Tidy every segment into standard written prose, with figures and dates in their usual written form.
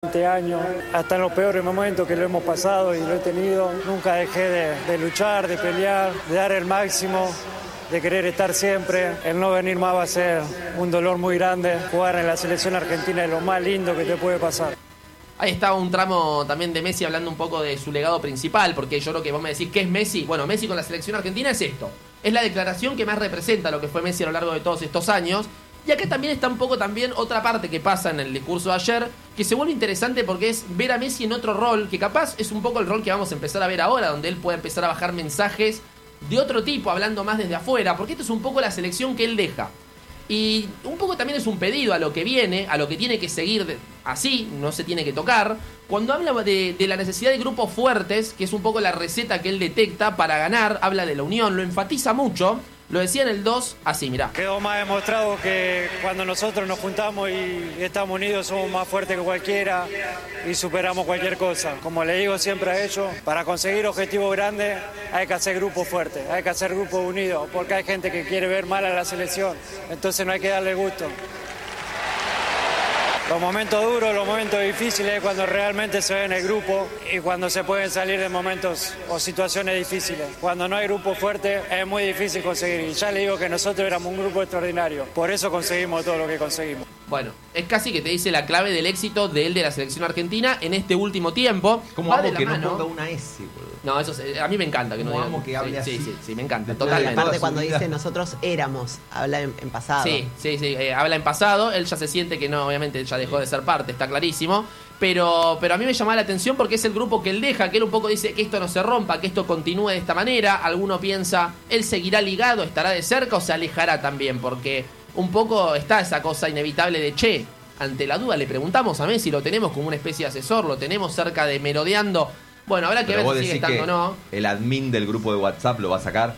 20 años, hasta en los peores momentos que lo hemos pasado y lo he tenido, nunca dejé de luchar, de pelear, de dar el máximo, de querer estar siempre. El no venir más va a ser un dolor muy grande. Jugar en la selección argentina es lo más lindo que te puede pasar. Ahí estaba un tramo también de Messi hablando un poco de su legado principal, porque yo creo que vos me decís, ¿qué es Messi? Bueno, Messi con la selección argentina es esto. Es la declaración que más representa lo que fue Messi a lo largo de todos estos años. Y acá también está un poco también otra parte que pasa en el discurso de ayer, que se vuelve interesante porque es ver a Messi en otro rol, que capaz es un poco el rol que vamos a empezar a ver ahora, donde él puede empezar a bajar mensajes de otro tipo, hablando más desde afuera, porque esto es un poco la selección que él deja. Y un poco también es un pedido a lo que viene, a lo que tiene que seguir así, no se tiene que tocar. Cuando habla de la necesidad de grupos fuertes, que es un poco la receta que él detecta para ganar, habla de la unión, lo enfatiza mucho. Lo decía en el 2, así, mirá. Quedó más demostrado que cuando nosotros nos juntamos y estamos unidos somos más fuertes que cualquiera y superamos cualquier cosa. Como le digo siempre a ellos, para conseguir objetivos grandes hay que hacer grupos fuertes, hay que hacer grupos unidos, porque hay gente que quiere ver mal a la selección, entonces no hay que darle gusto. Los momentos duros, los momentos difíciles es cuando realmente se ve en el grupo y cuando se pueden salir de momentos o situaciones difíciles. Cuando no hay grupo fuerte es muy difícil conseguir. Y ya le digo que nosotros éramos un grupo extraordinario. Por eso conseguimos todo lo que conseguimos. Bueno, es casi que te dice la clave del éxito de él de la selección argentina en este último tiempo. Como amo que no ponga una S, boludo. No, eso a mí me encanta que no diga. Amo que hable así. Sí, me encanta, Después totalmente. Aparte cuando dice nosotros éramos, habla en pasado. Sí, habla en pasado, él ya se siente que no, obviamente ya dejó de ser parte, está clarísimo. Pero a mí me llamaba la atención porque es el grupo que él deja, que él un poco dice que esto no se rompa, que esto continúe de esta manera. Alguno piensa, él seguirá ligado, estará de cerca o se alejará también, porque un poco está esa cosa inevitable de che. Ante la duda le preguntamos a Messi, lo tenemos como una especie de asesor, lo tenemos cerca de merodeando. Bueno, habrá que ver si sigue estando o no. ¿El admin del grupo de WhatsApp lo va a sacar?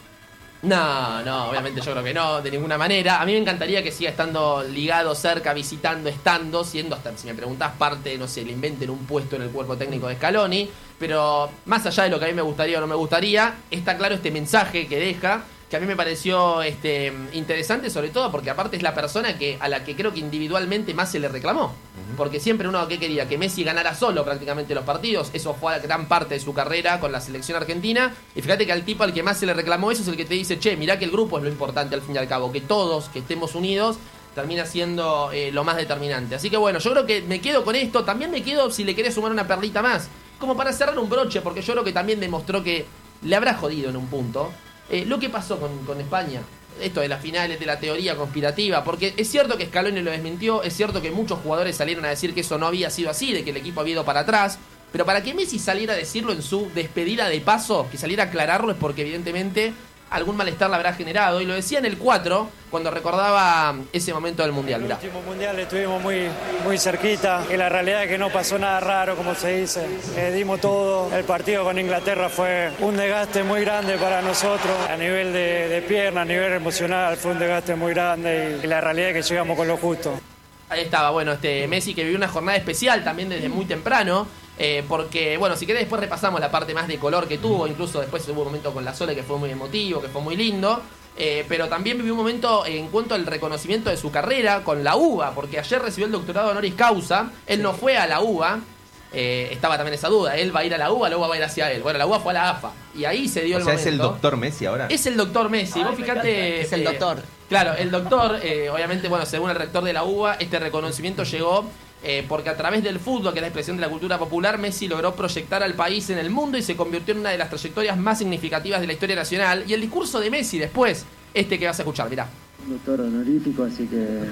No, obviamente yo creo que no, de ninguna manera. A mí me encantaría que siga estando ligado, cerca, visitando, siendo hasta, si me preguntás, parte, no sé, le inventen un puesto en el cuerpo técnico de Scaloni. Pero más allá de lo que a mí me gustaría o no me gustaría, está claro este mensaje que deja, que a mí me pareció interesante, sobre todo porque aparte es la persona a la que creo que individualmente más se le reclamó. Porque siempre uno que quería que Messi ganara solo prácticamente los partidos, eso fue gran parte de su carrera con la selección argentina. Y fíjate que al tipo al que más se le reclamó eso es el que te dice, che, mirá que el grupo es lo importante al fin y al cabo, que todos, que estemos unidos, termina siendo lo más determinante. Así que bueno, yo creo que me quedo con esto. También me quedo, si le querés sumar una perlita más, como para cerrar un broche, porque yo creo que también demostró que le habrá jodido en un punto lo que pasó con España, esto de las finales, de la teoría conspirativa, porque es cierto que Scaloni lo desmintió, es cierto que muchos jugadores salieron a decir que eso no había sido así, de que el equipo había ido para atrás, pero para que Messi saliera a decirlo en su despedida de paso, que saliera a aclararlo, es porque evidentemente algún malestar le habrá generado, y lo decía en el 4, cuando recordaba ese momento del Mundial. En el último Mundial estuvimos muy cerquita, y la realidad es que no pasó nada raro, como se dice. Dimos todo. El partido con Inglaterra fue un desgaste muy grande para nosotros, a nivel de pierna, a nivel emocional, fue un desgaste muy grande, y la realidad es que llegamos con lo justo. Ahí estaba, bueno, Messi que vivió una jornada especial también desde muy temprano, porque, bueno, si querés después repasamos la parte más de color que tuvo, incluso después hubo un momento con la Sole que fue muy emotivo, que fue muy lindo, pero también vivió un momento en cuanto al reconocimiento de su carrera con la UBA, porque ayer recibió el doctorado honoris causa, él no fue a la UBA, estaba también esa duda, él va a ir a la UBA va a ir hacia él. Bueno, la UBA fue a la AFA, y ahí se dio el momento. ¿Es el doctor Messi ahora? Es el doctor Messi, vos fijate. Es el doctor. Claro, el doctor, obviamente, bueno, según el rector de la UBA, este reconocimiento llegó porque a través del fútbol, que es la expresión de la cultura popular, Messi logró proyectar al país en el mundo y se convirtió en una de las trayectorias más significativas de la historia nacional. Y el discurso de Messi después, que vas a escuchar, mirá. Doctor honorífico, así que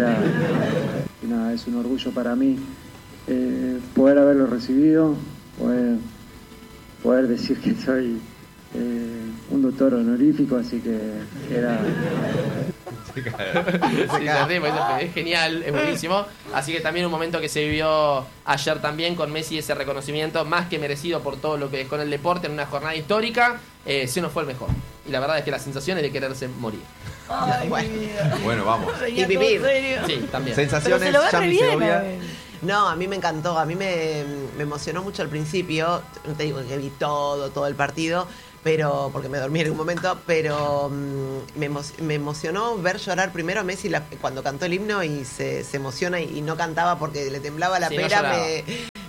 es un orgullo para mí poder haberlo recibido, poder decir que soy un doctor honorífico, así que Sí, es genial, es buenísimo. Así que también un momento que se vivió ayer también con Messi, ese reconocimiento más que merecido por todo lo que dejó en el deporte en una jornada histórica. Se nos fue el mejor. Y la verdad es que la sensación es de quererse morir. Ay, bueno, vamos. Y vivir. Sí, también. Sensaciones, Yami Segovia. No, a mí me encantó, a mí me emocionó mucho al principio, no te digo que vi todo el partido, pero porque me dormí en algún momento, pero me emocionó ver llorar primero a Messi cuando cantó el himno y se emociona y no cantaba porque le temblaba la pera,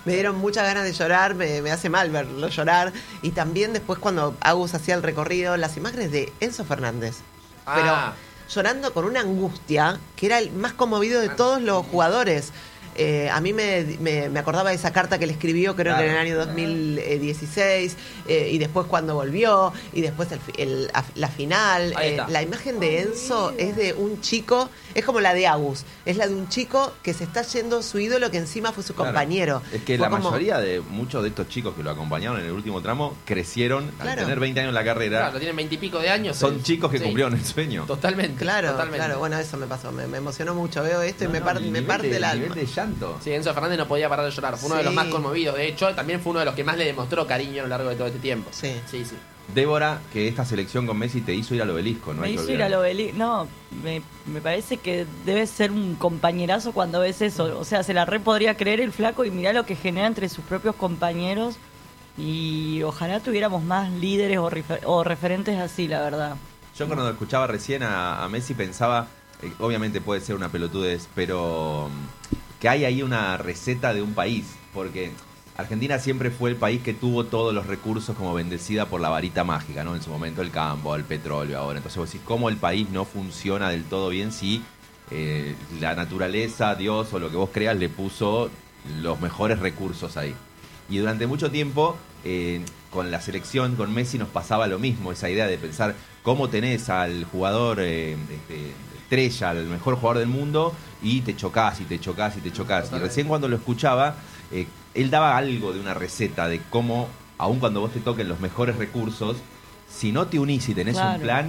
me dieron muchas ganas de llorar, me hace mal verlo llorar. Y también después cuando Agus hacía el recorrido, las imágenes de Enzo Fernández. Pero llorando con una angustia que era el más conmovido de todos los jugadores. A mí me acordaba de esa carta que le escribió, creo que en el año 2016, y después cuando volvió, y después la final. La imagen de Enzo es de un chico, es como la de Agus, es la de un chico que se está yendo su ídolo, que encima fue su compañero. Es que mayoría de muchos de estos chicos que lo acompañaron en el último tramo crecieron al tener 20 años en la carrera. Claro, tienen 20 y pico de años. Son chicos que cumplieron el sueño. Totalmente. Claro, bueno, eso me pasó, me emocionó mucho, veo esto y me parte el alma. Sí, Enzo Fernández no podía parar de llorar. Fue uno de los más conmovidos. De hecho, también fue uno de los que más le demostró cariño a lo largo de todo este tiempo. Sí. Débora, que esta selección con Messi te hizo ir al Obelisco, ¿no? Me hizo ir al Obelisco. No, me parece que debe ser un compañerazo cuando ves eso. O sea, se la podría creer el flaco y mirá lo que genera entre sus propios compañeros. Y ojalá tuviéramos más líderes o referentes así, la verdad. Yo cuando escuchaba recién a Messi pensaba, obviamente puede ser una pelotudez, pero que hay ahí una receta de un país, porque Argentina siempre fue el país que tuvo todos los recursos como bendecida por la varita mágica, ¿no? En su momento el campo, el petróleo, ahora. Entonces vos decís, ¿cómo el país no funciona del todo bien si la naturaleza, Dios o lo que vos creas le puso los mejores recursos ahí? Y durante mucho tiempo, con la selección, con Messi, nos pasaba lo mismo, esa idea de pensar cómo tenés al jugador estrella, al mejor jugador del mundo, y te chocás, y te chocás, y te chocás. Y recién cuando lo escuchaba, él daba algo de una receta de cómo, aun cuando vos te toquen los mejores recursos, si no te unís y tenés un plan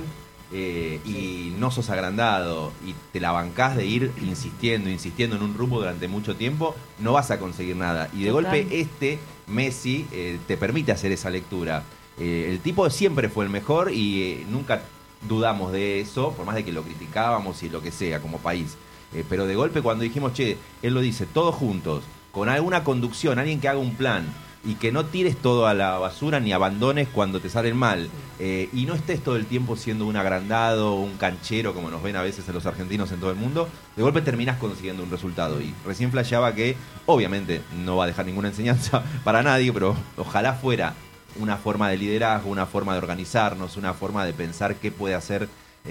y no sos agrandado y te la bancás de ir insistiendo en un rumbo durante mucho tiempo, no vas a conseguir nada. Y de golpe Messi te permite hacer esa lectura. El tipo siempre fue el mejor y nunca dudamos de eso, por más de que lo criticábamos y lo que sea como país. Pero de golpe cuando dijimos, che, él lo dice, todos juntos, con alguna conducción, alguien que haga un plan y que no tires todo a la basura ni abandones cuando te salen mal, y no estés todo el tiempo siendo un agrandado, un canchero, como nos ven a veces a los argentinos en todo el mundo, de golpe terminás consiguiendo un resultado. Y recién flasheaba que, obviamente, no va a dejar ninguna enseñanza para nadie, pero ojalá fuera una forma de liderazgo, una forma de organizarnos, una forma de pensar qué puede hacer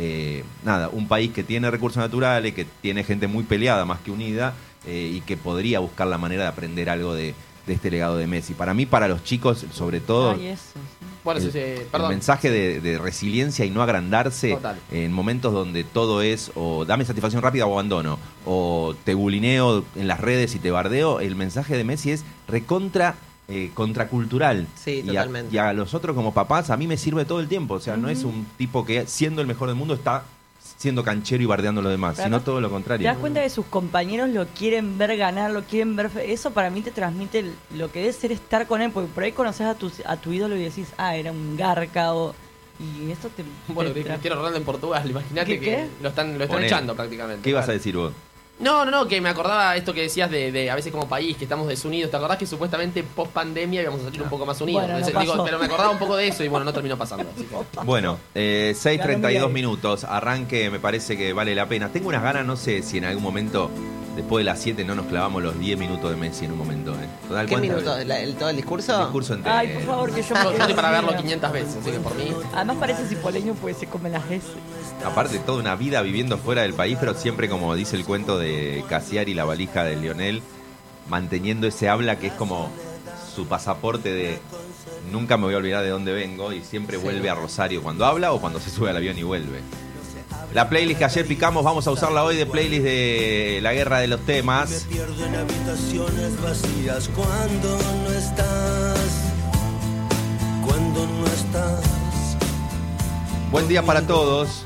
un país que tiene recursos naturales, que tiene gente muy peleada más que unida, y que podría buscar la manera de aprender algo de este legado de Messi. Para mí, para los chicos, sobre todo, bueno, el mensaje de resiliencia y no agrandarse en momentos donde todo es o dame satisfacción rápida o abandono, o te bulineo en las redes y te bardeo. El mensaje de Messi es contracultural. Sí, totalmente. Y a los otros como papás, a mí me sirve todo el tiempo. O sea, no es un tipo que, siendo el mejor del mundo, está siendo canchero y bardeando a los demás, sino todo lo contrario. Te das cuenta que sus compañeros lo quieren ver ganar, lo quieren ver. Eso para mí te transmite lo que debe ser estar con él, porque por ahí conoces a tu ídolo y decís, era un garca y esto te. Bueno, Cristiano Ronaldo en Portugal, imagínate que lo están echando prácticamente. ¿Qué ibas a decir vos? No, que me acordaba esto que decías de a veces como país, que estamos desunidos. ¿Te acordás que supuestamente post pandemia íbamos a salir un poco más unidos? Bueno, pero me acordaba un poco de eso y bueno, no terminó pasando. Así que. Bueno, 6:32 minutos. Arranque, me parece que vale la pena. Tengo unas ganas, no sé si en algún momento, después de las 7, no nos clavamos los 10 minutos de Messi en un momento. Total, ¿qué minutos? ¿Todo el discurso? El discurso entero. Ay, por favor, que yo estoy para verlo 500 veces, así que por mí. Además parece cipoleño porque se come las veces. Aparte, toda una vida viviendo fuera del país, pero siempre, como dice el cuento de Cassiari, la valija de Lionel, manteniendo ese habla que es como su pasaporte de nunca me voy a olvidar de dónde vengo, y siempre vuelve a Rosario cuando habla o cuando se sube al avión y vuelve. La playlist que ayer picamos, vamos a usarla hoy de playlist de la guerra de los temas. Me pierdo en habitaciones vacías cuando no estás. Buen día para todos.